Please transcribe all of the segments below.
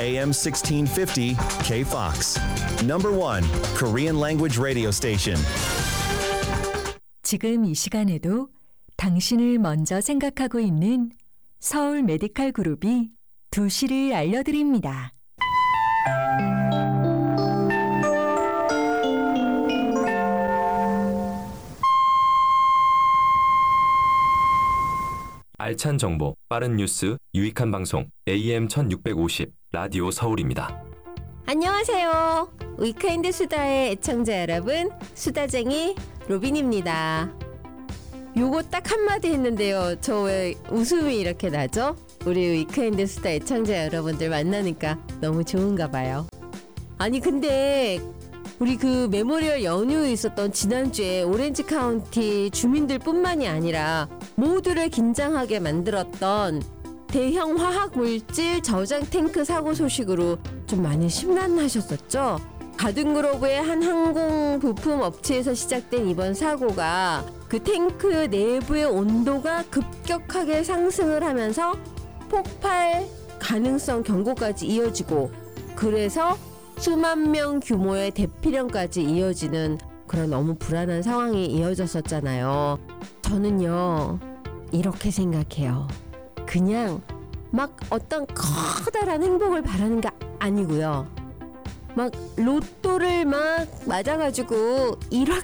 AM 1650 KFOX. Number 1 Korean language radio station. 지금 이 시간에도 당신을 먼저 생각하고 있는 서울 메디칼 그룹이 2시를 알려드립니다. 알찬 정보, 빠른 뉴스, 유익한 방송 AM 1650 라디오 서울입니다. 안녕하세요. 위크엔드 수다의 애청자 여러분, 수다쟁이 로빈입니다. 요거 딱 한마디 했는데요. 저 왜 웃음이 이렇게 나죠? 우리 위크엔드 수다 애청자 여러분들 만나니까 너무 좋은가 봐요. 아니 근데 우리 그 메모리얼 연휴에 있었던 지난주에 오렌지 카운티 주민들 뿐만이 아니라 모두를 긴장하게 만들었던 대형 화학물질 저장 탱크 사고 소식으로 좀 많이 심란하셨었죠? 가든그로브의 한 항공 부품 업체에서 시작된 이번 사고가 그 탱크 내부의 온도가 급격하게 상승을 하면서 폭발 가능성 경고까지 이어지고, 그래서 수만 명 규모의 대피령까지 이어지는 그런 너무 불안한 상황이 이어졌었잖아요. 저는요, 이렇게 생각해요. 그냥 막 어떤 커다란 행복을 바라는 게 아니고요. 막 로또를 막 맞아가지고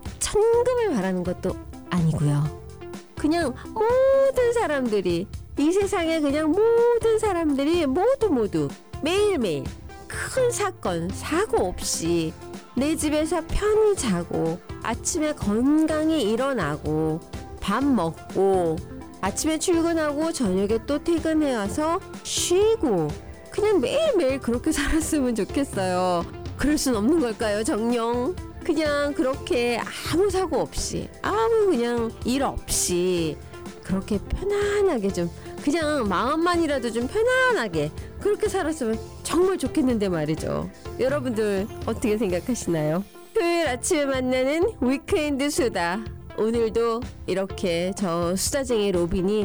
일확천금을 바라는 것도 아니고요. 그냥 모든 사람들이, 이 세상에 그냥 모든 사람들이 모두 매일매일 큰 사건, 사고 없이 내 집에서 편히 자고 아침에 건강히 일어나고 밥 먹고 아침에 출근하고 저녁에 또 퇴근해 와서 쉬고 그냥 매일매일 그렇게 살았으면 좋겠어요. 그럴 순 없는 걸까요, 정녕? 그냥 그렇게 아무 사고 없이, 아무 그냥 일 없이 그렇게 편안하게 좀, 그냥 마음만이라도 좀 편안하게 그렇게 살았으면 정말 좋겠는데 말이죠. 여러분들 어떻게 생각하시나요? 토요일 아침에 만나는 위크엔드 수다. 오늘도 이렇게 저 수다쟁이 로빈이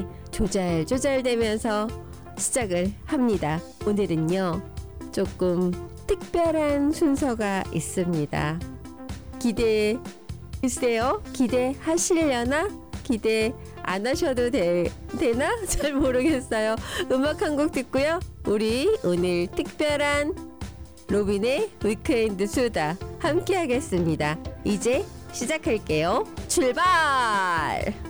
조잘조잘대면서 시작을 합니다. 오늘은요, 조금 특별한 순서가 있습니다. 기대해주세요. 기대하시려나? 기대 안 하셔도 되나? 잘 모르겠어요. 음악 한 곡 듣고요. 우리 오늘 특별한 로빈의 위크엔드 수다 함께 하겠습니다. 이제 시작할게요. 출발!